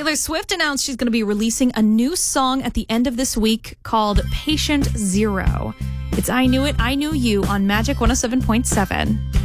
Taylor Swift announced she's going to be releasing a new song at the end of this week called Patient Zero. It's I Knew It, I Knew You on Magic 107.7.